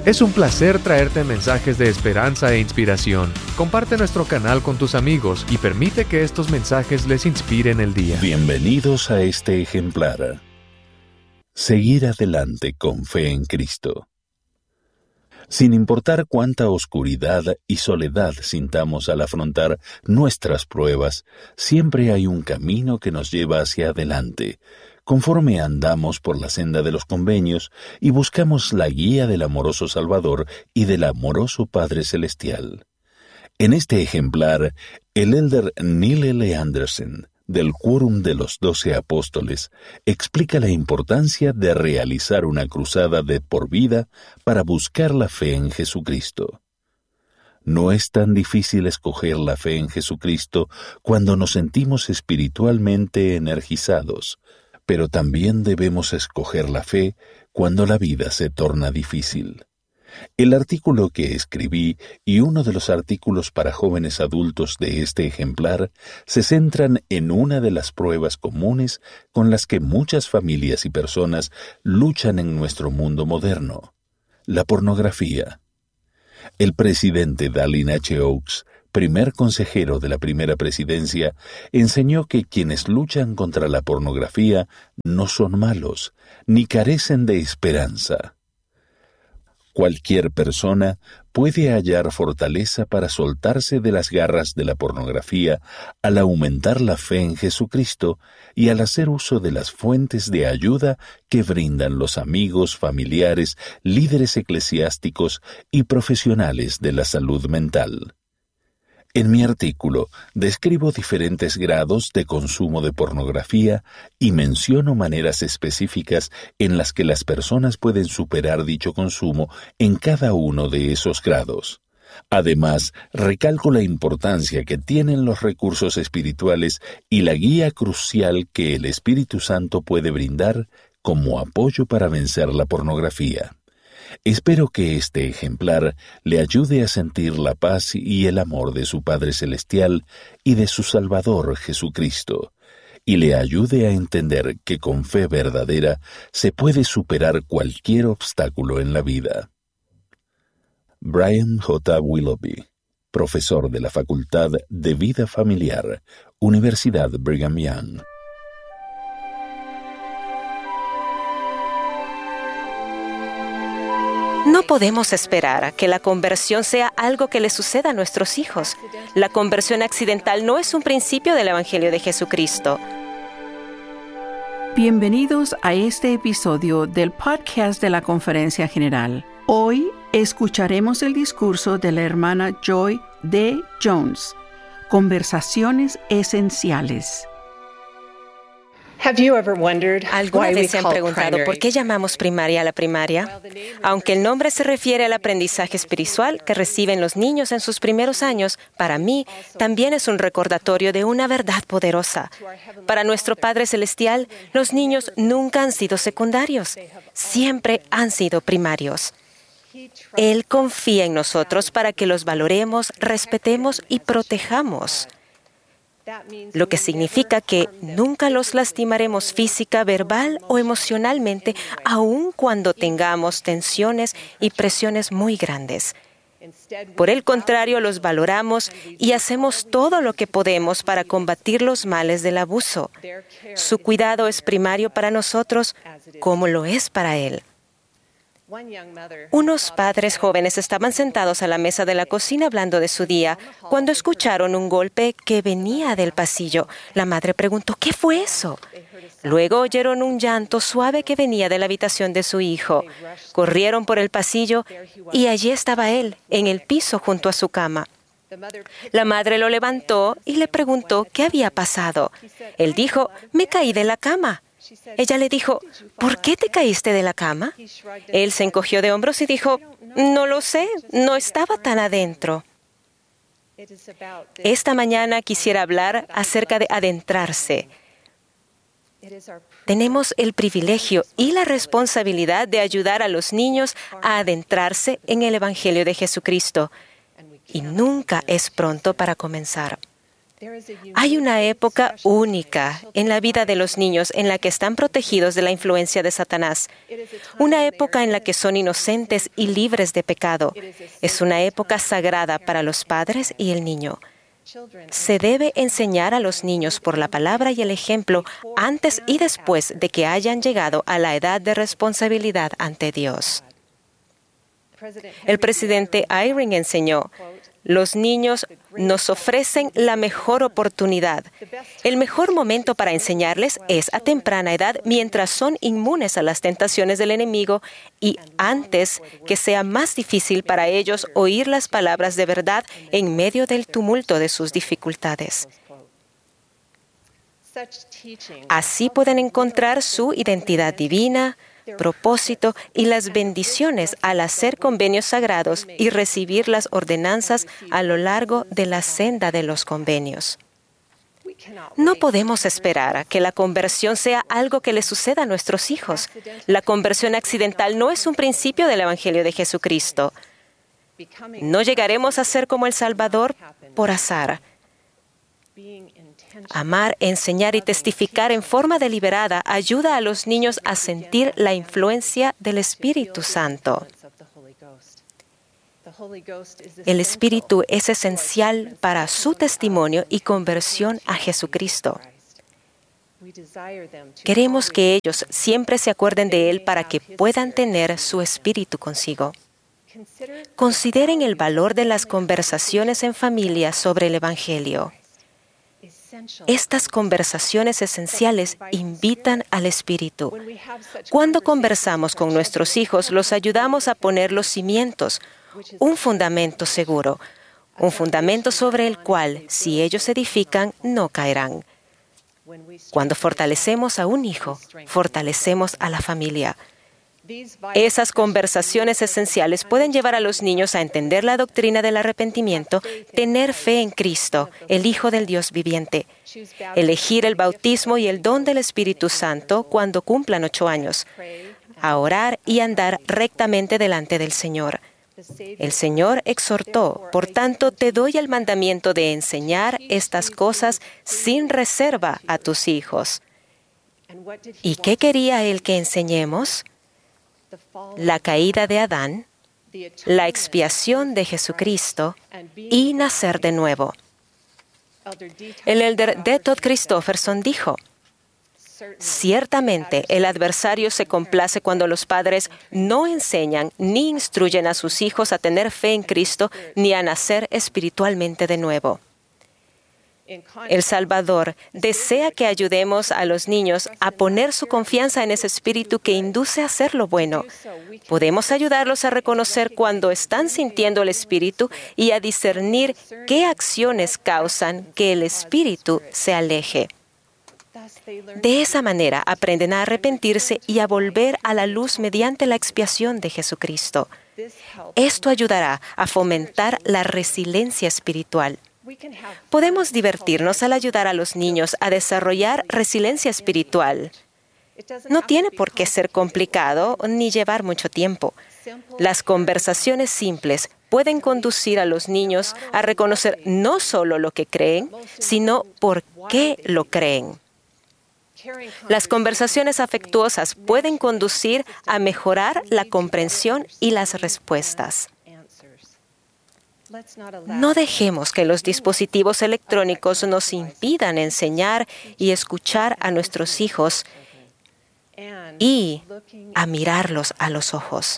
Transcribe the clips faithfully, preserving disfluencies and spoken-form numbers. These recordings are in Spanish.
Es un placer traerte mensajes de esperanza e inspiración. Comparte nuestro canal con tus amigos y permite que estos mensajes les inspiren el día. Bienvenidos a este ejemplar. Seguir adelante con fe en Cristo. Sin importar cuánta oscuridad y soledad sintamos al afrontar nuestras pruebas, siempre hay un camino que nos lleva hacia adelante, conforme andamos por la senda de los convenios y buscamos la guía del amoroso Salvador y del amoroso Padre Celestial. En este ejemplar, el elder Neil L. Anderson, del Quórum de los Doce Apóstoles, explica la importancia de realizar una cruzada de por vida para buscar la fe en Jesucristo. No es tan difícil escoger la fe en Jesucristo cuando nos sentimos espiritualmente energizados, pero también debemos escoger la fe cuando la vida se torna difícil. El artículo que escribí y uno de los artículos para jóvenes adultos de este ejemplar se centran en una de las pruebas comunes con las que muchas familias y personas luchan en nuestro mundo moderno: la pornografía. El presidente Dallin H. Oaks, primer consejero de la primera presidencia, enseñó que quienes luchan contra la pornografía no son malos, ni carecen de esperanza. Cualquier persona puede hallar fortaleza para soltarse de las garras de la pornografía al aumentar la fe en Jesucristo y al hacer uso de las fuentes de ayuda que brindan los amigos, familiares, líderes eclesiásticos y profesionales de la salud mental. En mi artículo describo diferentes grados de consumo de pornografía y menciono maneras específicas en las que las personas pueden superar dicho consumo en cada uno de esos grados. Además, recalco la importancia que tienen los recursos espirituales y la guía crucial que el Espíritu Santo puede brindar como apoyo para vencer la pornografía. Espero que este ejemplar le ayude a sentir la paz y el amor de su Padre Celestial y de su Salvador Jesucristo, y le ayude a entender que con fe verdadera se puede superar cualquier obstáculo en la vida. Brian J. Willoughby, profesor de la Facultad de Vida Familiar, Universidad Brigham Young. No podemos esperar a que la conversión sea algo que le suceda a nuestros hijos. La conversión accidental no es un principio del Evangelio de Jesucristo. Bienvenidos a este episodio del podcast de la Conferencia General. Hoy escucharemos el discurso de la hermana Joy D. Jones, Conversaciones Esenciales. ¿Alguna vez se han preguntado por qué llamamos primaria a la primaria? Aunque el nombre se refiere al aprendizaje espiritual que reciben los niños en sus primeros años, para mí también es un recordatorio de una verdad poderosa. Para nuestro Padre Celestial, los niños nunca han sido secundarios, siempre han sido primarios. Él confía en nosotros para que los valoremos, respetemos y protejamos. Lo que significa que nunca los lastimaremos física, verbal o emocionalmente, aun cuando tengamos tensiones y presiones muy grandes. Por el contrario, los valoramos y hacemos todo lo que podemos para combatir los males del abuso. Su cuidado es primario para nosotros, como lo es para Él. Unos padres jóvenes estaban sentados a la mesa de la cocina hablando de su día cuando escucharon un golpe que venía del pasillo. La madre preguntó, ¿qué fue eso? Luego oyeron un llanto suave que venía de la habitación de su hijo. Corrieron por el pasillo y allí estaba él, en el piso junto a su cama. La madre lo levantó y le preguntó qué había pasado. Él dijo, me caí de la cama. Ella le dijo, ¿por qué te caíste de la cama? Él se encogió de hombros y dijo, no lo sé, no estaba tan adentro. Esta mañana quisiera hablar acerca de adentrarse. Tenemos el privilegio y la responsabilidad de ayudar a los niños a adentrarse en el Evangelio de Jesucristo. Y nunca es pronto para comenzar. Hay una época única en la vida de los niños en la que están protegidos de la influencia de Satanás. Una época en la que son inocentes y libres de pecado. Es una época sagrada para los padres y el niño. Se debe enseñar a los niños por la palabra y el ejemplo antes y después de que hayan llegado a la edad de responsabilidad ante Dios. El presidente Eyring enseñó: los niños nos ofrecen la mejor oportunidad. El mejor momento para enseñarles es a temprana edad, mientras son inmunes a las tentaciones del enemigo y antes que sea más difícil para ellos oír las palabras de verdad en medio del tumulto de sus dificultades. Así pueden encontrar su identidad divina, propósito y las bendiciones al hacer convenios sagrados y recibir las ordenanzas a lo largo de la senda de los convenios. No podemos esperar a que la conversión sea algo que le suceda a nuestros hijos. La conversión accidental no es un principio del Evangelio de Jesucristo. No llegaremos a ser como el Salvador por azar. Amar, enseñar y testificar en forma deliberada ayuda a los niños a sentir la influencia del Espíritu Santo. El Espíritu es esencial para su testimonio y conversión a Jesucristo. Queremos que ellos siempre se acuerden de Él para que puedan tener su Espíritu consigo. Consideren el valor de las conversaciones en familia sobre el Evangelio. Estas conversaciones esenciales invitan al Espíritu. Cuando conversamos con nuestros hijos, los ayudamos a poner los cimientos, un fundamento seguro, un fundamento sobre el cual, si ellos edifican, no caerán. Cuando fortalecemos a un hijo, fortalecemos a la familia. Esas conversaciones esenciales pueden llevar a los niños a entender la doctrina del arrepentimiento, tener fe en Cristo, el Hijo del Dios viviente, elegir el bautismo y el don del Espíritu Santo cuando cumplan ocho años, a orar y andar rectamente delante del Señor. El Señor exhortó: por tanto, te doy el mandamiento de enseñar estas cosas sin reserva a tus hijos. ¿Y qué quería Él que enseñemos? La caída de Adán, la expiación de Jesucristo y nacer de nuevo. El elder D. Todd Christofferson dijo: ciertamente el adversario se complace cuando los padres no enseñan ni instruyen a sus hijos a tener fe en Cristo ni a nacer espiritualmente de nuevo. El Salvador desea que ayudemos a los niños a poner su confianza en ese espíritu que induce a hacer lo bueno. Podemos ayudarlos a reconocer cuando están sintiendo el espíritu y a discernir qué acciones causan que el espíritu se aleje. De esa manera aprenden a arrepentirse y a volver a la luz mediante la expiación de Jesucristo. Esto ayudará a fomentar la resiliencia espiritual. Podemos divertirnos al ayudar a los niños a desarrollar resiliencia espiritual. No tiene por qué ser complicado ni llevar mucho tiempo. Las conversaciones simples pueden conducir a los niños a reconocer no solo lo que creen, sino por qué lo creen. Las conversaciones afectuosas pueden conducir a mejorar la comprensión y las respuestas. No dejemos que los dispositivos electrónicos nos impidan enseñar y escuchar a nuestros hijos y a mirarlos a los ojos.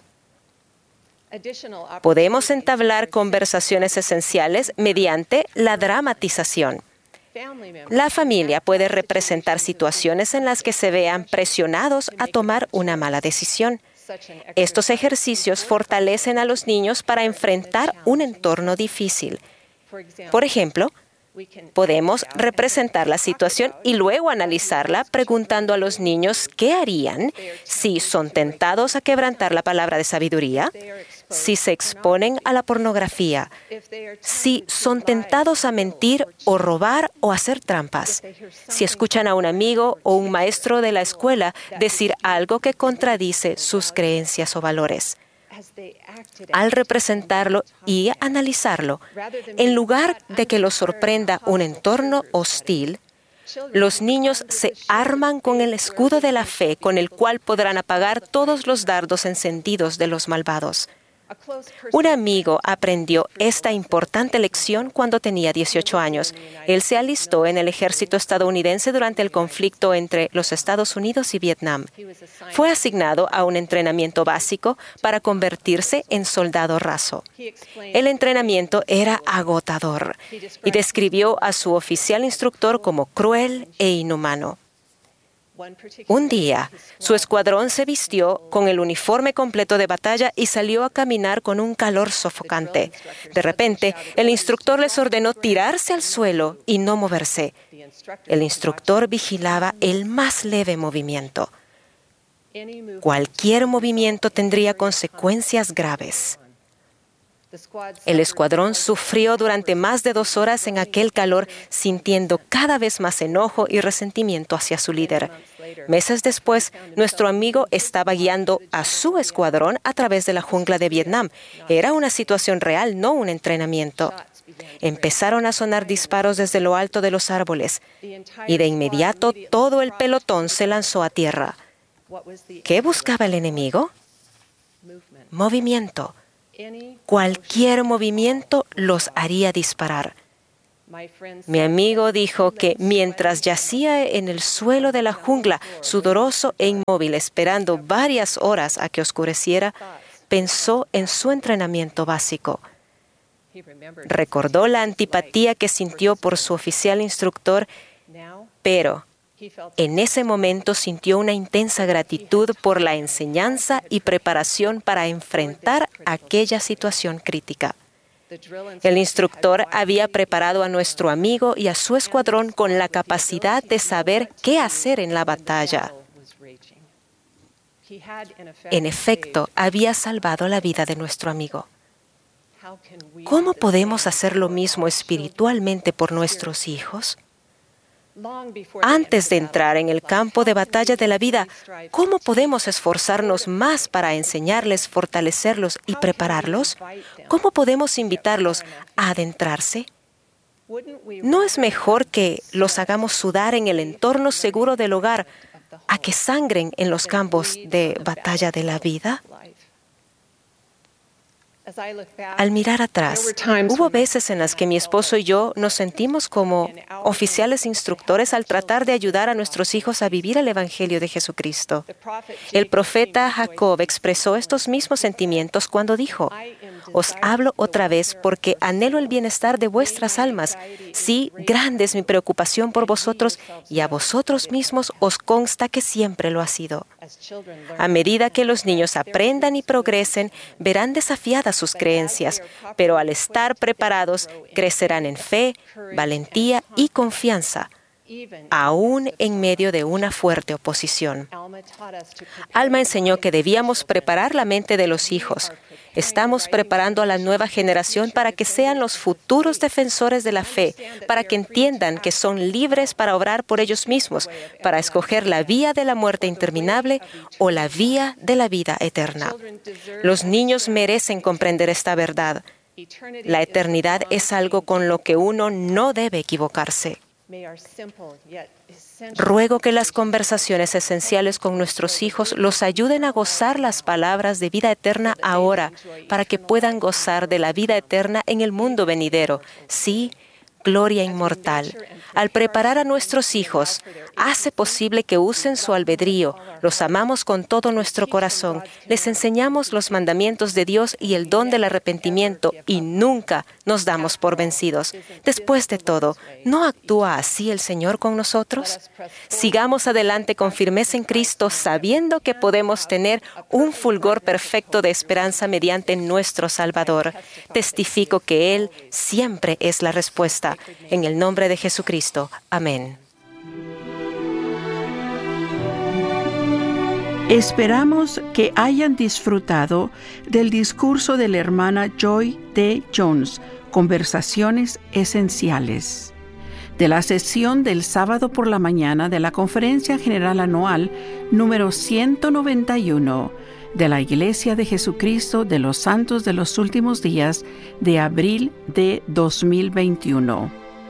Podemos entablar conversaciones esenciales mediante la dramatización. La familia puede representar situaciones en las que se vean presionados a tomar una mala decisión. Estos ejercicios fortalecen a los niños para enfrentar un entorno difícil. Por ejemplo, podemos representar la situación y luego analizarla preguntando a los niños qué harían si son tentados a quebrantar la palabra de sabiduría, si se exponen a la pornografía, si son tentados a mentir o robar o hacer trampas, si escuchan a un amigo o un maestro de la escuela decir algo que contradice sus creencias o valores. Al representarlo y analizarlo, en lugar de que los sorprenda un entorno hostil, los niños se arman con el escudo de la fe con el cual podrán apagar todos los dardos encendidos de los malvados. Un amigo aprendió esta importante lección cuando tenía dieciocho años. Él se alistó en el ejército estadounidense durante el conflicto entre los Estados Unidos y Vietnam. Fue asignado a un entrenamiento básico para convertirse en soldado raso. El entrenamiento era agotador y describió a su oficial instructor como cruel e inhumano. Un día, su escuadrón se vistió con el uniforme completo de batalla y salió a caminar con un calor sofocante. De repente, el instructor les ordenó tirarse al suelo y no moverse. El instructor vigilaba el más leve movimiento. Cualquier movimiento tendría consecuencias graves. El escuadrón sufrió durante más de dos horas en aquel calor, sintiendo cada vez más enojo y resentimiento hacia su líder. Meses después, nuestro amigo estaba guiando a su escuadrón a través de la jungla de Vietnam. Era una situación real, no un entrenamiento. Empezaron a sonar disparos desde lo alto de los árboles y de inmediato todo el pelotón se lanzó a tierra. ¿Qué buscaba el enemigo? Movimiento. Cualquier movimiento los haría disparar. Mi amigo dijo que mientras yacía en el suelo de la jungla, sudoroso e inmóvil, esperando varias horas a que oscureciera, pensó en su entrenamiento básico. Recordó la antipatía que sintió por su oficial instructor, pero en ese momento sintió una intensa gratitud por la enseñanza y preparación para enfrentar aquella situación crítica. El instructor había preparado a nuestro amigo y a su escuadrón con la capacidad de saber qué hacer en la batalla. En efecto, había salvado la vida de nuestro amigo. ¿Cómo podemos hacer lo mismo espiritualmente por nuestros hijos? Antes de entrar en el campo de batalla de la vida, ¿cómo podemos esforzarnos más para enseñarles, fortalecerlos y prepararlos? ¿Cómo podemos invitarlos a adentrarse? ¿No es mejor que los hagamos sudar en el entorno seguro del hogar a que sangren en los campos de batalla de la vida? Al mirar atrás, hubo veces en las que mi esposo y yo nos sentimos como oficiales instructores al tratar de ayudar a nuestros hijos a vivir el Evangelio de Jesucristo. El profeta Jacob expresó estos mismos sentimientos cuando dijo: «Os hablo otra vez porque anhelo el bienestar de vuestras almas. Sí, grande es mi preocupación por vosotros y a vosotros mismos os consta que siempre lo ha sido». A medida que los niños aprendan y progresen, verán desafiadas sus creencias, pero al estar preparados, crecerán en fe, valentía y confianza, aún en medio de una fuerte oposición. Alma enseñó que debíamos preparar la mente de los hijos. Estamos preparando a la nueva generación para que sean los futuros defensores de la fe, para que entiendan que son libres para obrar por ellos mismos, para escoger la vía de la muerte interminable o la vía de la vida eterna. Los niños merecen comprender esta verdad. La eternidad es algo con lo que uno no debe equivocarse. Ruego que las conversaciones esenciales con nuestros hijos los ayuden a gozar las palabras de vida eterna ahora, para que puedan gozar de la vida eterna en el mundo venidero. Sí, gloria inmortal. Al preparar a nuestros hijos, hace posible que usen su albedrío. Los amamos con todo nuestro corazón. Les enseñamos los mandamientos de Dios y el don del arrepentimiento y nunca nos damos por vencidos. Después de todo, ¿no actúa así el Señor con nosotros? Sigamos adelante con firmeza en Cristo, sabiendo que podemos tener un fulgor perfecto de esperanza mediante nuestro Salvador. Testifico que Él siempre es la respuesta. En el nombre de Jesucristo. Amén. Esperamos que hayan disfrutado del discurso de la hermana Joy D. Jones, Conversaciones Esenciales, de la sesión del sábado por la mañana de la Conferencia General Anual número ciento noventa y uno de la Iglesia de Jesucristo de los Santos de los Últimos Días de abril de dos mil veintiuno.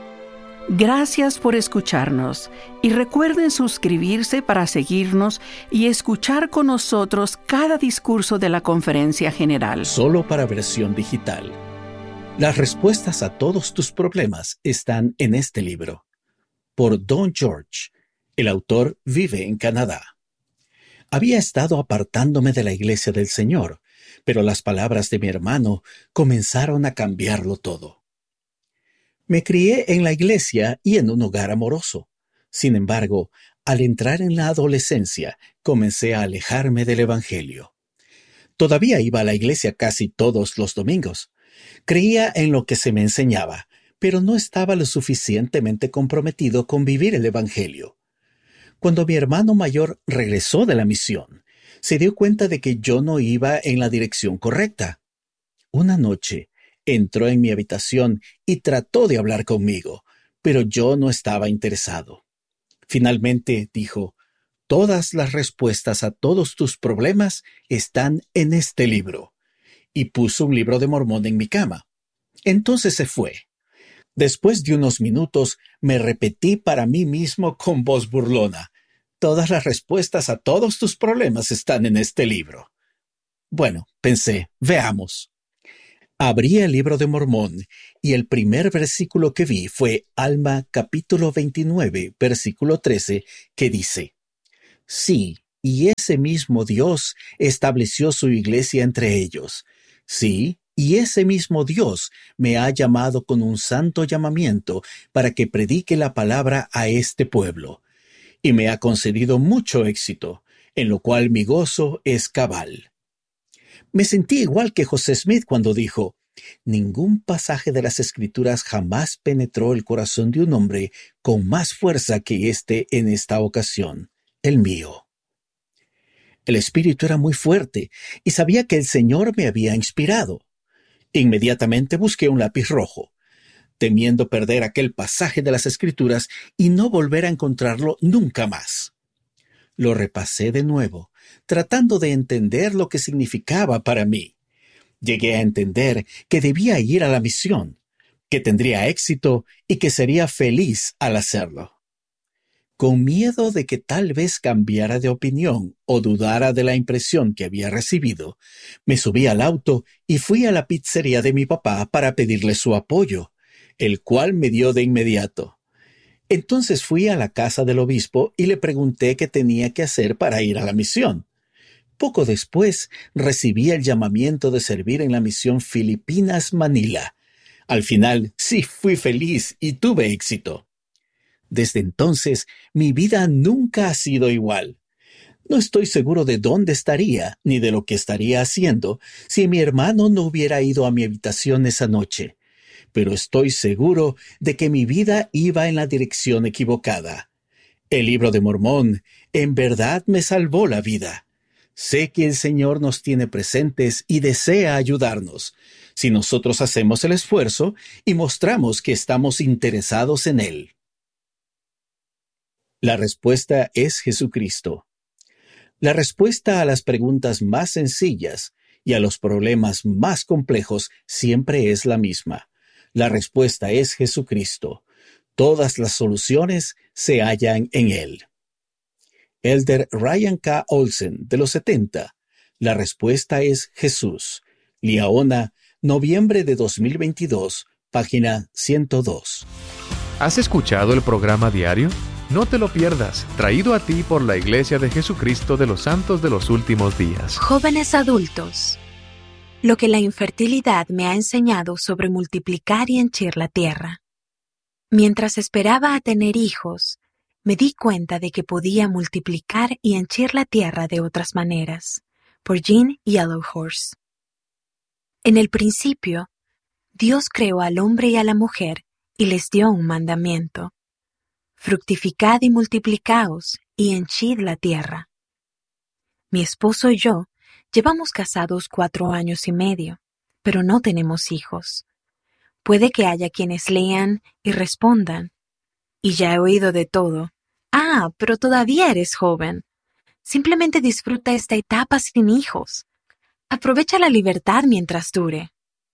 Gracias por escucharnos y recuerden suscribirse para seguirnos y escuchar con nosotros cada discurso de la Conferencia General. Solo para versión digital. Las respuestas a todos tus problemas están en este libro. Por Don George. El autor vive en Canadá. Había estado apartándome de la Iglesia del Señor, pero las palabras de mi hermano comenzaron a cambiarlo todo. Me crié en la iglesia y en un hogar amoroso. Sin embargo, al entrar en la adolescencia, comencé a alejarme del Evangelio. Todavía iba a la iglesia casi todos los domingos. Creía en lo que se me enseñaba, pero no estaba lo suficientemente comprometido con vivir el Evangelio. Cuando mi hermano mayor regresó de la misión, se dio cuenta de que yo no iba en la dirección correcta. Una noche, entró en mi habitación y trató de hablar conmigo, pero yo no estaba interesado. Finalmente dijo, «Todas las respuestas a todos tus problemas están en este libro», y puso un libro de Mormón en mi cama. Entonces se fue. Después de unos minutos, me repetí para mí mismo con voz burlona, «Todas las respuestas a todos tus problemas están en este libro». Bueno, pensé, veamos. Abrí el libro de Mormón y el primer versículo que vi fue Alma capítulo veintinueve, versículo trece, que dice, «Sí, y ese mismo Dios estableció su iglesia entre ellos. Sí, y ese mismo Dios me ha llamado con un santo llamamiento para que predique la palabra a este pueblo. Y me ha concedido mucho éxito, en lo cual mi gozo es cabal». Me sentí igual que José Smith cuando dijo, «Ningún pasaje de las Escrituras jamás penetró el corazón de un hombre con más fuerza que este en esta ocasión, el mío». El espíritu era muy fuerte y sabía que el Señor me había inspirado. Inmediatamente busqué un lápiz rojo, temiendo perder aquel pasaje de las Escrituras y no volver a encontrarlo nunca más. Lo repasé de nuevo, tratando de entender lo que significaba para mí. Llegué a entender que debía ir a la misión, que tendría éxito y que sería feliz al hacerlo. Con miedo de que tal vez cambiara de opinión o dudara de la impresión que había recibido, me subí al auto y fui a la pizzería de mi papá para pedirle su apoyo, el cual me dio de inmediato. Entonces fui a la casa del obispo y le pregunté qué tenía que hacer para ir a la misión. Poco después recibí el llamamiento de servir en la misión Filipinas-Manila. Al final sí fui feliz y tuve éxito. Desde entonces mi vida nunca ha sido igual. No estoy seguro de dónde estaría ni de lo que estaría haciendo si mi hermano no hubiera ido a mi habitación esa noche. Pero estoy seguro de que mi vida iba en la dirección equivocada. El libro de Mormón en verdad me salvó la vida. Sé que el Señor nos tiene presentes y desea ayudarnos, si nosotros hacemos el esfuerzo y mostramos que estamos interesados en Él. La respuesta es Jesucristo. La respuesta a las preguntas más sencillas y a los problemas más complejos siempre es la misma. La respuesta es Jesucristo. Todas las soluciones se hallan en Él. Elder Ryan K. Olsen, de los setenta. La respuesta es Jesús. Liaona, noviembre de dos mil veintidós, página ciento dos. ¿Has escuchado el programa diario? No te lo pierdas, traído a ti por la Iglesia de Jesucristo de los Santos de los Últimos Días. Jóvenes adultos. Lo que la infertilidad me ha enseñado sobre multiplicar y henchir la tierra. Mientras esperaba a tener hijos, me di cuenta de que podía multiplicar y henchir la tierra de otras maneras. Por Jean Yellowhorse. En el principio, Dios creó al hombre y a la mujer y les dio un mandamiento. Fructificad y multiplicaos y henchid la tierra. Mi esposo y yo llevamos casados cuatro años y medio, pero no tenemos hijos. Puede que haya quienes lean y respondan, y ya he oído de todo. Ah, pero todavía eres joven. Simplemente disfruta esta etapa sin hijos. Aprovecha la libertad mientras dure.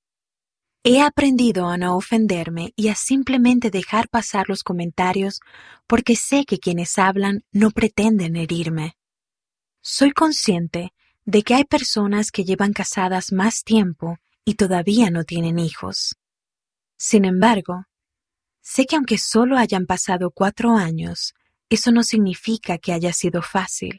He aprendido a no ofenderme y a simplemente dejar pasar los comentarios porque sé que quienes hablan no pretenden herirme. Soy consciente de que hay personas que llevan casadas más tiempo y todavía no tienen hijos. Sin embargo, sé que aunque solo hayan pasado cuatro años, eso no significa que haya sido fácil.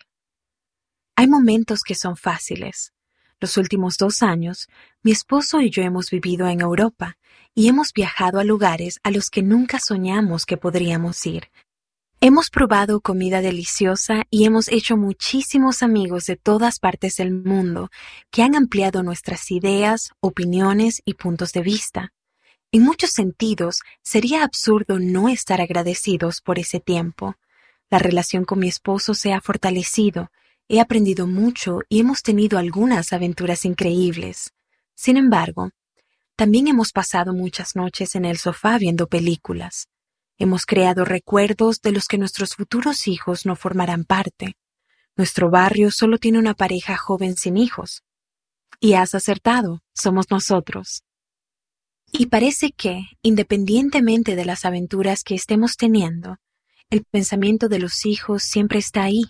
Hay momentos que son fáciles. Los últimos dos años, mi esposo y yo hemos vivido en Europa y hemos viajado a lugares a los que nunca soñamos que podríamos ir. Hemos probado comida deliciosa y hemos hecho muchísimos amigos de todas partes del mundo que han ampliado nuestras ideas, opiniones y puntos de vista. En muchos sentidos, sería absurdo no estar agradecidos por ese tiempo. La relación con mi esposo se ha fortalecido. He aprendido mucho y hemos tenido algunas aventuras increíbles. Sin embargo, también hemos pasado muchas noches en el sofá viendo películas. Hemos creado recuerdos de los que nuestros futuros hijos no formarán parte. Nuestro barrio solo tiene una pareja joven sin hijos. Y has acertado, somos nosotros. Y parece que, independientemente de las aventuras que estemos teniendo, el pensamiento de los hijos siempre está ahí.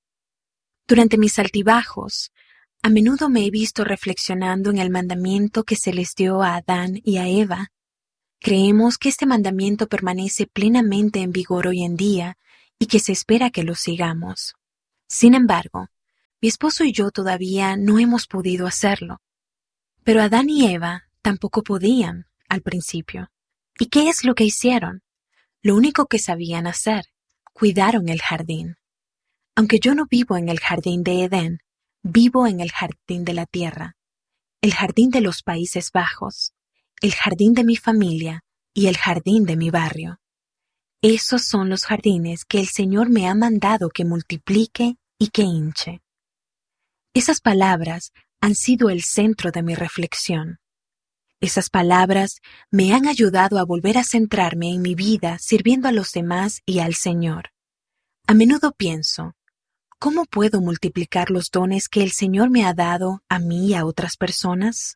Durante mis altibajos, a menudo me he visto reflexionando en el mandamiento que se les dio a Adán y a Eva. Creemos que este mandamiento permanece plenamente en vigor hoy en día y que se espera que lo sigamos. Sin embargo, mi esposo y yo todavía no hemos podido hacerlo. Pero Adán y Eva tampoco podían al principio. ¿Y qué es lo que hicieron? Lo único que sabían hacer, cuidaron el jardín. Aunque yo no vivo en el jardín de Edén, vivo en el jardín de la tierra, el jardín de los Países Bajos, el jardín de mi familia y el jardín de mi barrio. Esos son los jardines que el Señor me ha mandado que multiplique y que hinche. Esas palabras han sido el centro de mi reflexión. Esas palabras me han ayudado a volver a centrarme en mi vida sirviendo a los demás y al Señor. A menudo pienso, ¿cómo puedo multiplicar los dones que el Señor me ha dado a mí y a otras personas?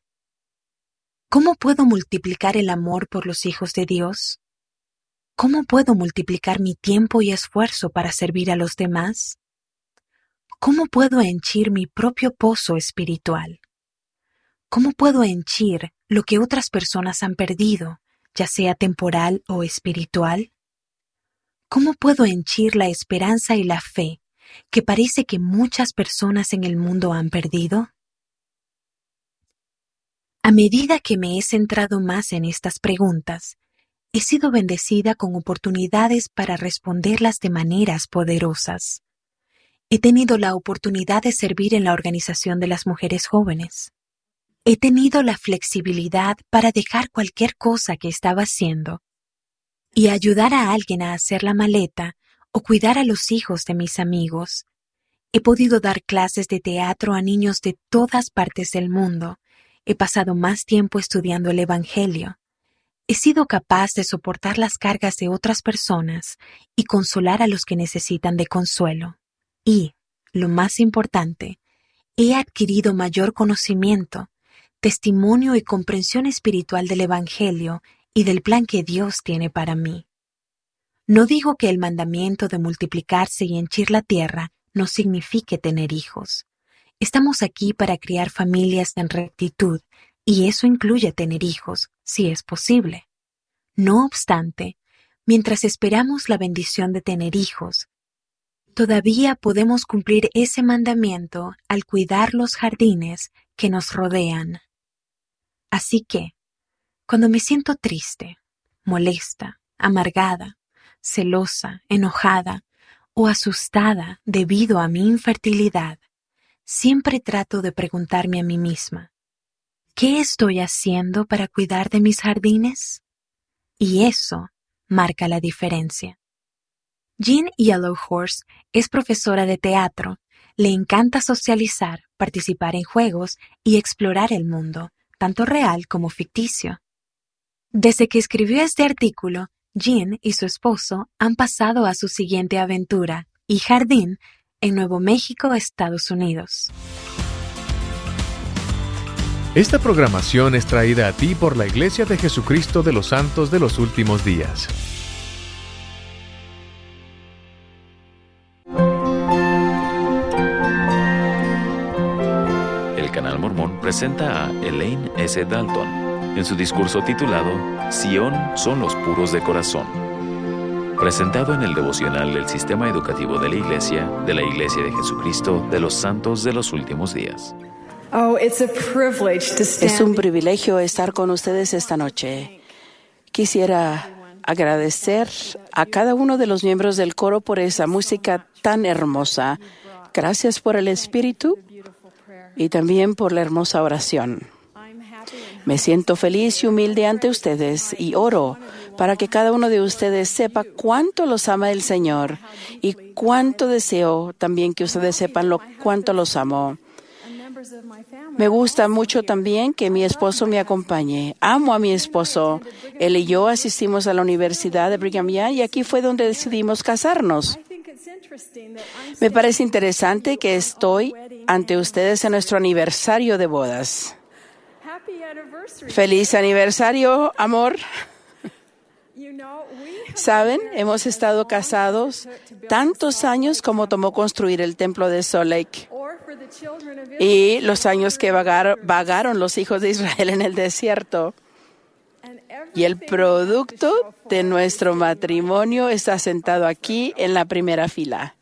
¿Cómo puedo multiplicar el amor por los hijos de Dios? ¿Cómo puedo multiplicar mi tiempo y esfuerzo para servir a los demás? ¿Cómo puedo henchir mi propio pozo espiritual? ¿Cómo puedo henchir lo que otras personas han perdido, ya sea temporal o espiritual? ¿Cómo puedo henchir la esperanza y la fe que parece que muchas personas en el mundo han perdido? A medida que me he centrado más en estas preguntas, he sido bendecida con oportunidades para responderlas de maneras poderosas. He tenido la oportunidad de servir en la Organización de las Mujeres Jóvenes. He tenido la flexibilidad para dejar cualquier cosa que estaba haciendo y ayudar a alguien a hacer la maleta o cuidar a los hijos de mis amigos. He podido dar clases de teatro a niños de todas partes del mundo. He pasado más tiempo estudiando el Evangelio. He sido capaz de soportar las cargas de otras personas y consolar a los que necesitan de consuelo. Y, lo más importante, he adquirido mayor conocimiento, testimonio y comprensión espiritual del Evangelio y del plan que Dios tiene para mí. No digo que el mandamiento de multiplicarse y henchir la tierra no signifique tener hijos. Estamos aquí para criar familias en rectitud, y eso incluye tener hijos, si es posible. No obstante, mientras esperamos la bendición de tener hijos, todavía podemos cumplir ese mandamiento al cuidar los jardines que nos rodean. Así que, cuando me siento triste, molesta, amargada, celosa, enojada o asustada debido a mi infertilidad, siempre trato de preguntarme a mí misma, ¿qué estoy haciendo para cuidar de mis jardines? Y eso marca la diferencia. Jean Yellowhorse es profesora de teatro, le encanta socializar, participar en juegos y explorar el mundo, tanto real como ficticio. Desde que escribió este artículo, Jean y su esposo han pasado a su siguiente aventura y jardín en Nuevo México, Estados Unidos. Esta programación es traída a ti por la Iglesia de Jesucristo de los Santos de los Últimos Días. El Canal Mormón presenta a Elaine S. Dalton en su discurso titulado Sión son los puros de corazón, presentado en el devocional del Sistema Educativo de la Iglesia de la Iglesia de Jesucristo de los Santos de los Últimos Días. Oh, it's a privilege to stand. Es un privilegio estar con ustedes esta noche. Quisiera agradecer a cada uno de los miembros del coro por esa música tan hermosa. Gracias por el espíritu y también por la hermosa oración. Me siento feliz y humilde ante ustedes y oro para que cada uno de ustedes sepa cuánto los ama el Señor y cuánto deseo también que ustedes sepan lo cuánto los amo. Me gusta mucho también que mi esposo me acompañe. Amo a mi esposo. Él y yo asistimos a la Universidad de Brigham Young y aquí fue donde decidimos casarnos. Me parece interesante que estoy ante ustedes en nuestro aniversario de bodas. ¡Feliz aniversario, amor! Saben, hemos estado casados tantos años como tomó construir el templo de Salt Lake y los años que vagar, vagaron los hijos de Israel en el desierto. Y el producto de nuestro matrimonio está sentado aquí en la primera fila.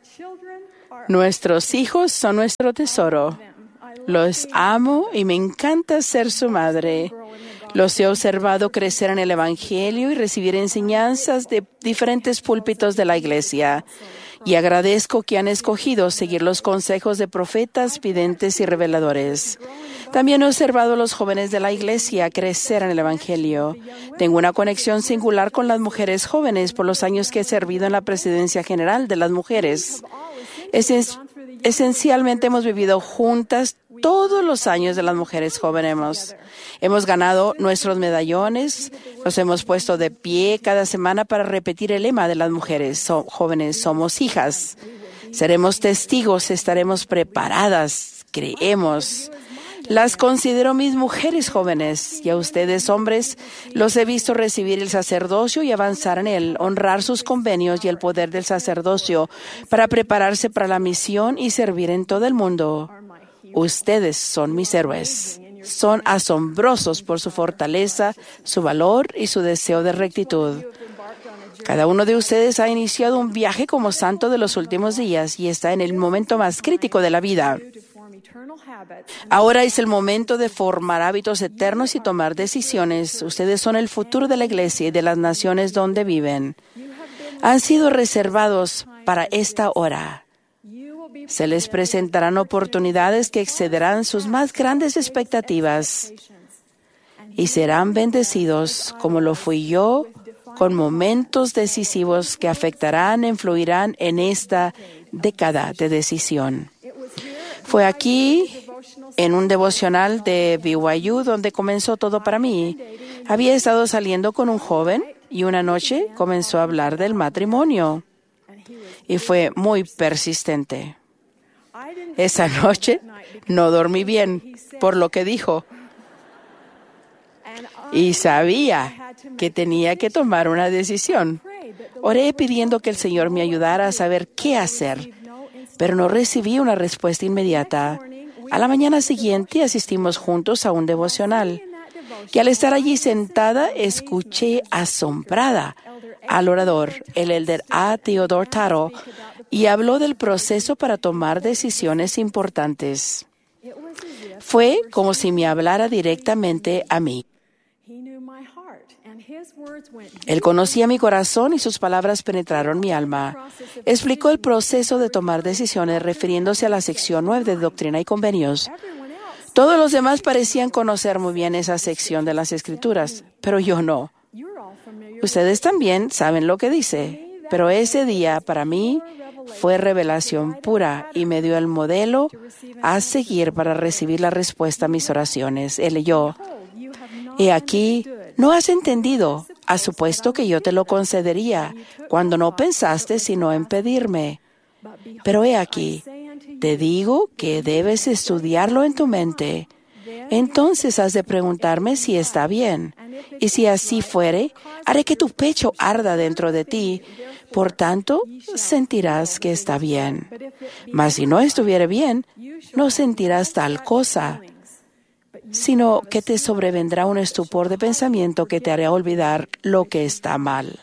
Nuestros hijos son nuestro tesoro. Los amo y me encanta ser su madre. Los he observado crecer en el Evangelio y recibir enseñanzas de diferentes púlpitos de la iglesia. Y agradezco que han escogido seguir los consejos de profetas, videntes y reveladores. También he observado a los jóvenes de la iglesia crecer en el Evangelio. Tengo una conexión singular con las mujeres jóvenes por los años que he servido en la Presidencia General de las Mujeres. Es, esencialmente hemos vivido juntas todos los años de las mujeres jóvenes. Hemos ganado nuestros medallones, nos hemos puesto de pie cada semana para repetir el lema de las mujeres so, jóvenes, somos hijas. Seremos testigos, estaremos preparadas, creemos. Las considero mis mujeres jóvenes y a ustedes, hombres, los he visto recibir el sacerdocio y avanzar en él, honrar sus convenios y el poder del sacerdocio para prepararse para la misión y servir en todo el mundo. Ustedes son mis héroes. Son asombrosos por su fortaleza, su valor y su deseo de rectitud. Cada uno de ustedes ha iniciado un viaje como santo de los últimos días y está en el momento más crítico de la vida. Ahora es el momento de formar hábitos eternos y tomar decisiones. Ustedes son el futuro de la iglesia y de las naciones donde viven. Han sido reservados para esta hora. Se les presentarán oportunidades que excederán sus más grandes expectativas y serán bendecidos como lo fui yo con momentos decisivos que afectarán e influirán en esta década de decisión. Fue aquí, en un devocional de B Y U, donde comenzó todo para mí. Había estado saliendo con un joven y una noche comenzó a hablar del matrimonio y fue muy persistente. Esa noche no dormí bien por lo que dijo y sabía que tenía que tomar una decisión. Oré pidiendo que el Señor me ayudara a saber qué hacer, pero no recibí una respuesta inmediata. A la mañana siguiente asistimos juntos a un devocional y al estar allí sentada escuché asombrada al orador, el elder A. Theodore Taro, y habló del proceso para tomar decisiones importantes. Fue como si me hablara directamente a mí. Él conocía mi corazón y sus palabras penetraron mi alma. Explicó el proceso de tomar decisiones refiriéndose a la sección nueve de Doctrina y Convenios. Todos los demás parecían conocer muy bien esa sección de las Escrituras, pero yo no. Ustedes también saben lo que dice, pero ese día para mí fue revelación pura y me dio el modelo a seguir para recibir la respuesta a mis oraciones. Él leyó, «He aquí, no has entendido, has supuesto que yo te lo concedería, cuando no pensaste sino en pedirme. Pero he aquí, te digo que debes estudiarlo en tu mente. Entonces has de preguntarme si está bien. Y si así fuere, haré que tu pecho arda dentro de ti. Por tanto, sentirás que está bien. Mas si no estuviere bien, no sentirás tal cosa, sino que te sobrevendrá un estupor de pensamiento que te hará olvidar lo que está mal.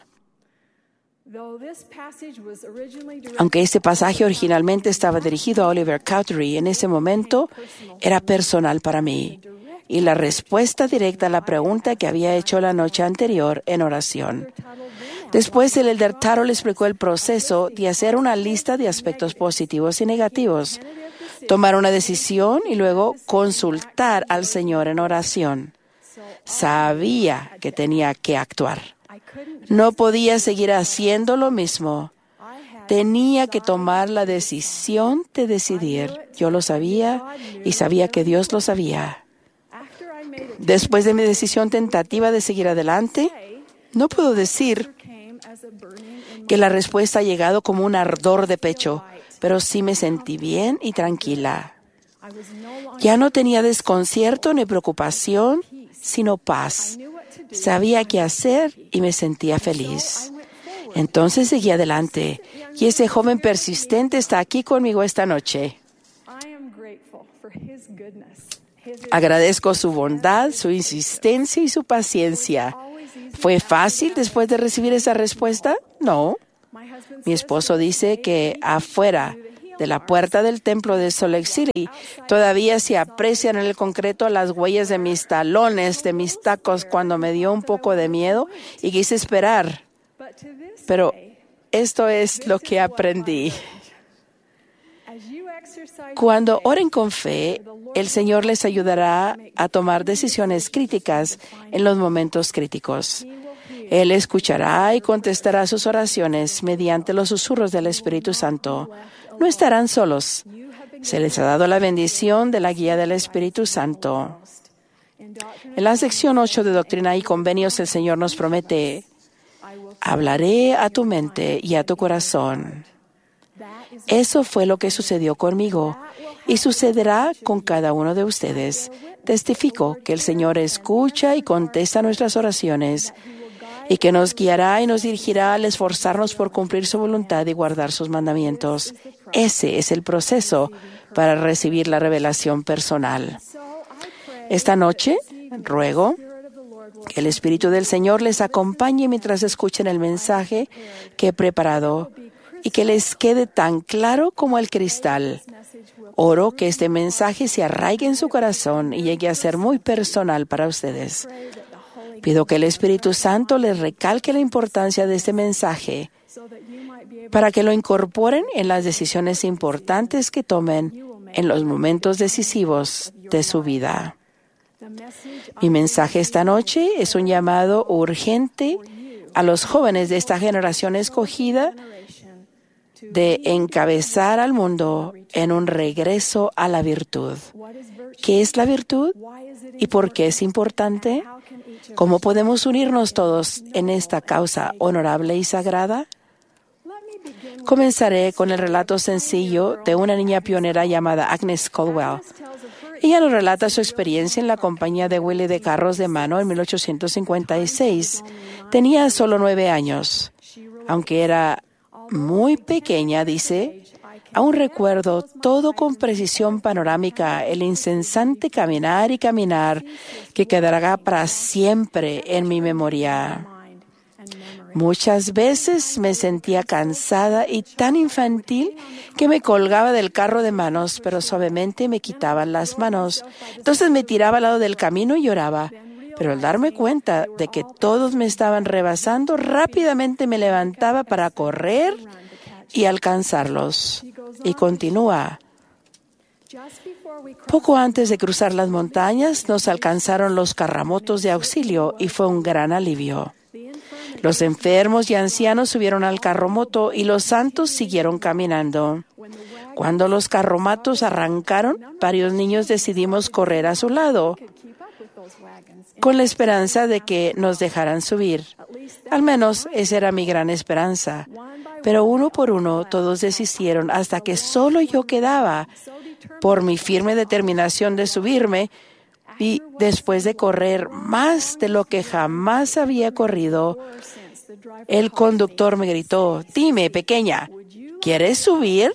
Aunque este pasaje originalmente estaba dirigido a Oliver Cowdery, en ese momento era personal para mí y la respuesta directa a la pregunta que había hecho la noche anterior en oración. Después, el elder Taro le explicó el proceso de hacer una lista de aspectos positivos y negativos, tomar una decisión y luego consultar al Señor en oración. Sabía que tenía que actuar. No podía seguir haciendo lo mismo. Tenía que tomar la decisión de decidir. Yo lo sabía y sabía que Dios lo sabía. Después de mi decisión tentativa de seguir adelante, no puedo decir que la respuesta ha llegado como un ardor de pecho, pero sí me sentí bien y tranquila. Ya no tenía desconcierto ni preocupación, sino paz. Sabía qué hacer y me sentía feliz. Entonces seguí adelante, y ese joven persistente está aquí conmigo esta noche. Agradezco su bondad, su insistencia y su paciencia. ¿Fue fácil después de recibir esa respuesta? No. Mi esposo dice que afuera de la puerta del templo de Salt Lake City todavía se aprecian en el concreto las huellas de mis talones, de mis tacos, cuando me dio un poco de miedo y quise esperar. Pero esto es lo que aprendí. Cuando oren con fe, el Señor les ayudará a tomar decisiones críticas en los momentos críticos. Él escuchará y contestará sus oraciones mediante los susurros del Espíritu Santo. No estarán solos. Se les ha dado la bendición de la guía del Espíritu Santo. En la sección ocho de Doctrina y Convenios, el Señor nos promete: hablaré a tu mente y a tu corazón. Eso fue lo que sucedió conmigo y sucederá con cada uno de ustedes. Testifico que el Señor escucha y contesta nuestras oraciones y que nos guiará y nos dirigirá al esforzarnos por cumplir su voluntad y guardar sus mandamientos. Ese es el proceso para recibir la revelación personal. Esta noche, ruego que el Espíritu del Señor les acompañe mientras escuchen el mensaje que he preparado y que les quede tan claro como el cristal. Oro que este mensaje se arraigue en su corazón y llegue a ser muy personal para ustedes. Pido que el Espíritu Santo les recalque la importancia de este mensaje para que lo incorporen en las decisiones importantes que tomen en los momentos decisivos de su vida. Mi mensaje esta noche es un llamado urgente a los jóvenes de esta generación escogida de encabezar al mundo en un regreso a la virtud. ¿Qué es la virtud y por qué es importante? ¿Cómo podemos unirnos todos en esta causa honorable y sagrada? Comenzaré con el relato sencillo de una niña pionera llamada Agnes Caldwell. Ella nos relata su experiencia en la compañía de Willie de carros de mano en mil ochocientos cincuenta y seis. Tenía solo nueve años. Aunque era muy pequeña, dice, aún recuerdo todo con precisión panorámica, el incesante caminar y caminar que quedará para siempre en mi memoria. Muchas veces me sentía cansada y tan infantil que me colgaba del carro de manos, pero suavemente me quitaban las manos. Entonces me tiraba al lado del camino y lloraba. Pero al darme cuenta de que todos me estaban rebasando, rápidamente me levantaba para correr y alcanzarlos. Y continúa. Poco antes de cruzar las montañas, nos alcanzaron los carramotos de auxilio y fue un gran alivio. Los enfermos y ancianos subieron al carromoto y los santos siguieron caminando. Cuando los carromatos arrancaron, varios niños decidimos correr a su lado, con la esperanza de que nos dejaran subir. Al menos esa era mi gran esperanza. Pero uno por uno todos desistieron hasta que solo yo quedaba. Por mi firme determinación de subirme, y después de correr más de lo que jamás había corrido, el conductor me gritó: «Dime, pequeña, ¿quieres subir?».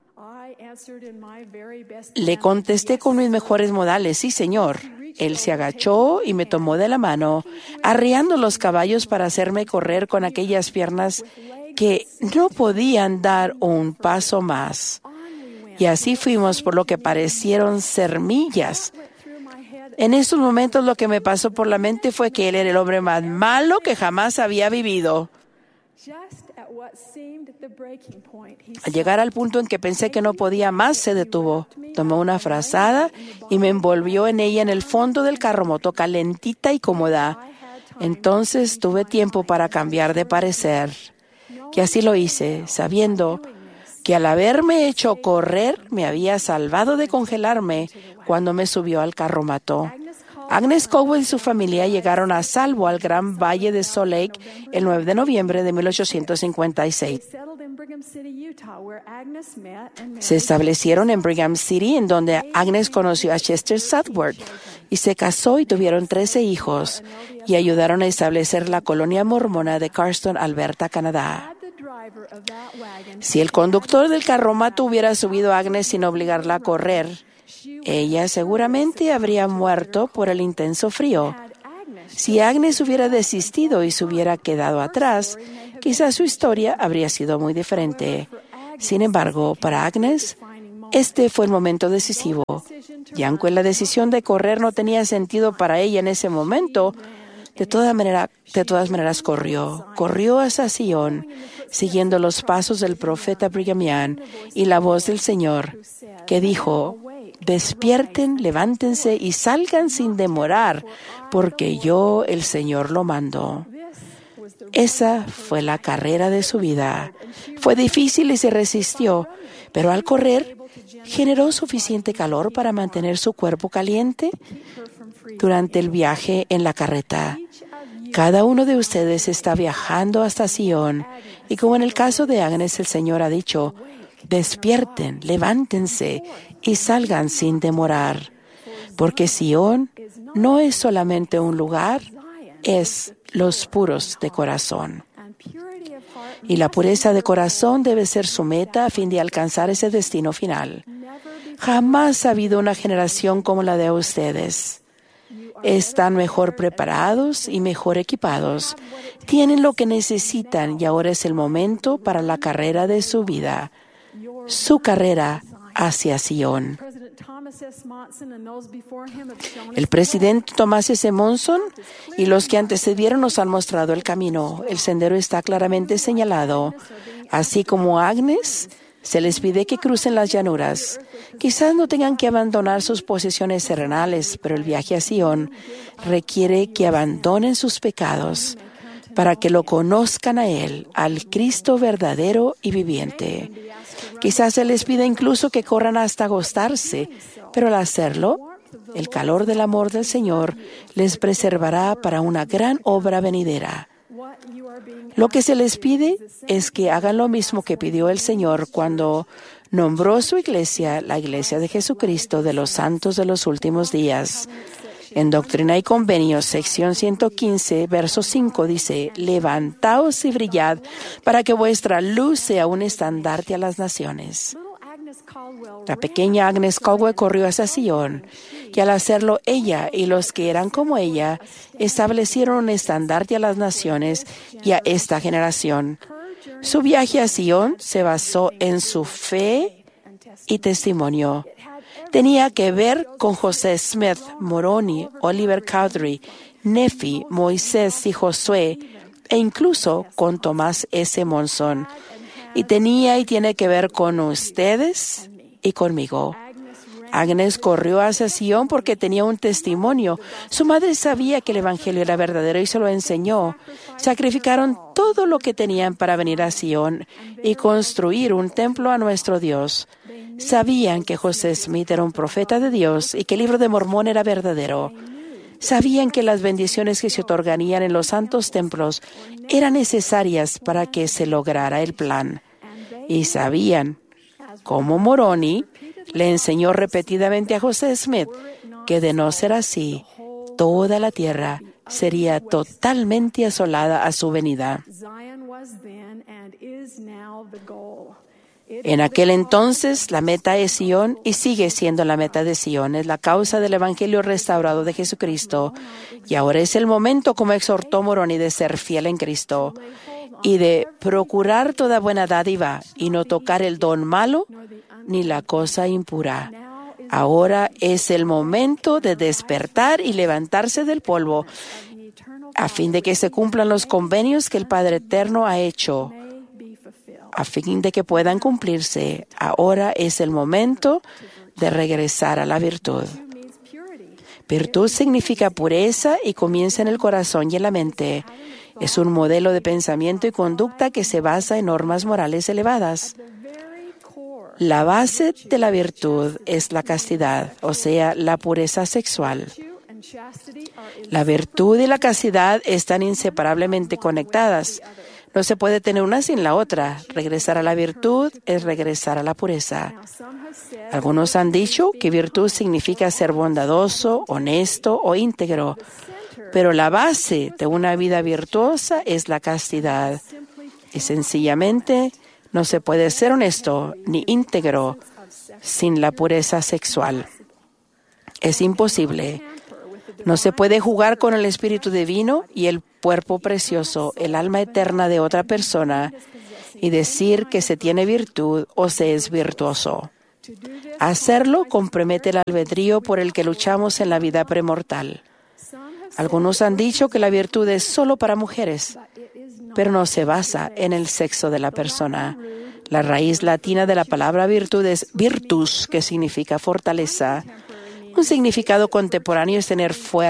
Le contesté con mis mejores modales: «Sí, señor». Él se agachó y me tomó de la mano, arreando los caballos para hacerme correr con aquellas piernas que no podían dar un paso más. Y así fuimos por lo que parecieron ser millas. En estos momentos lo que me pasó por la mente fue que él era el hombre más malo que jamás había vivido. Al llegar al punto en que pensé que no podía más, se detuvo. Tomó una frazada y me envolvió en ella en el fondo del carromoto, calentita y cómoda. Entonces tuve tiempo para cambiar de parecer. Y así lo hice, sabiendo que al haberme hecho correr, me había salvado de congelarme cuando me subió al carromato. Agnes Caldwell y su familia llegaron a salvo al Gran Valle de Salt Lake el nueve de noviembre de mil ochocientos cincuenta y seis. Se establecieron en Brigham City, en donde Agnes conoció a Chester Southworth y se casó y tuvieron trece hijos, y ayudaron a establecer la colonia mormona de Cardston, Alberta, Canadá. Si el conductor del carromato hubiera subido a Agnes sin obligarla a correr, ella seguramente habría muerto por el intenso frío. Si Agnes hubiera desistido y se hubiera quedado atrás, quizás su historia habría sido muy diferente. Sin embargo, para Agnes, este fue el momento decisivo. Y aunque la decisión de correr no tenía sentido para ella en ese momento, de, toda manera, de todas maneras corrió. Corrió hacia Sion, siguiendo los pasos del profeta Brigham Young y la voz del Señor, que dijo: «Despierten, levántense y salgan sin demorar, porque yo, el Señor, lo mando». Esa fue la carrera de su vida. Fue difícil y se resistió, pero al correr, generó suficiente calor para mantener su cuerpo caliente durante el viaje en la carreta. Cada uno de ustedes está viajando hasta Sion, y como en el caso de Agnes, el Señor ha dicho: «Despierten, levántense y salgan sin demorar», porque Sion no es solamente un lugar, es los puros de corazón. Y la pureza de corazón debe ser su meta a fin de alcanzar ese destino final. Jamás ha habido una generación como la de ustedes. Están mejor preparados y mejor equipados. Tienen lo que necesitan y ahora es el momento para la carrera de su vida. Su carrera hacia Sion. El presidente Thomas S. Monson y los que antecedieron nos han mostrado el camino. El sendero está claramente señalado. Así como a Agnes, se les pide que crucen las llanuras. Quizás no tengan que abandonar sus posesiones terrenales, pero el viaje a Sion requiere que abandonen sus pecados para que lo conozcan a Él, al Cristo verdadero y viviente. Quizás se les pida incluso que corran hasta agostarse, pero al hacerlo, el calor del amor del Señor les preservará para una gran obra venidera. Lo que se les pide es que hagan lo mismo que pidió el Señor cuando nombró su iglesia, la Iglesia de Jesucristo de los Santos de los Últimos Días. En Doctrina y Convenios, sección ciento quince, verso cinco, dice: «Levantaos y brillad, para que vuestra luz sea un estandarte a las naciones». La pequeña Agnes Caldwell corrió hacia Sion, y al hacerlo ella y los que eran como ella establecieron un estandarte a las naciones y a esta generación. Su viaje a Sion se basó en su fe y testimonio. Tenía que ver con José Smith, Moroni, Oliver Cowdery, Nefi, Moisés y Josué, e incluso con Tomás S. Monson. Y tenía y tiene que ver con ustedes y conmigo. Agnes corrió hacia Sion porque tenía un testimonio. Su madre sabía que el Evangelio era verdadero y se lo enseñó. Sacrificaron todo lo que tenían para venir a Sion y construir un templo a nuestro Dios. Sabían que José Smith era un profeta de Dios y que el libro de Mormón era verdadero. Sabían que las bendiciones que se otorgarían en los santos templos eran necesarias para que se lograra el plan. Y sabían, como Moroni le enseñó repetidamente a José Smith, que de no ser así, toda la tierra sería totalmente asolada a su venida. En aquel entonces, la meta es Sion y sigue siendo la meta de Sion. Es la causa del Evangelio restaurado de Jesucristo. Y ahora es el momento, como exhortó Moroni, de ser fiel en Cristo y de procurar toda buena dádiva y no tocar el don malo ni la cosa impura. Ahora es el momento de despertar y levantarse del polvo a fin de que se cumplan los convenios que el Padre Eterno ha hecho. A fin de que puedan cumplirse, ahora es el momento de regresar a la virtud. Virtud significa pureza y comienza en el corazón y en la mente. Es un modelo de pensamiento y conducta que se basa en normas morales elevadas. La base de la virtud es la castidad, o sea, la pureza sexual. La virtud y la castidad están inseparablemente conectadas. No se puede tener una sin la otra. Regresar a la virtud es regresar a la pureza. Algunos han dicho que virtud significa ser bondadoso, honesto o íntegro, pero la base de una vida virtuosa es la castidad. Y sencillamente no se puede ser honesto ni íntegro sin la pureza sexual. Es imposible. No se puede jugar con el espíritu divino y el cuerpo precioso, el alma eterna de otra persona, y decir que se tiene virtud o se es virtuoso. Hacerlo compromete el albedrío por el que luchamos en la vida premortal. Algunos han dicho que la virtud es solo para mujeres, pero no se basa en el sexo de la persona. La raíz latina de la palabra virtud es virtus, que significa fortaleza. Un significado contemporáneo es tener fuerza.